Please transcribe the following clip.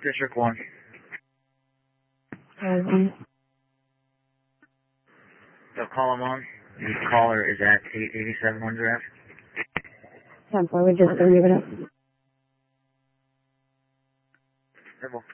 District 1. So call him on. The caller is at 887 on draft. 10-4, we just leave it up. Double.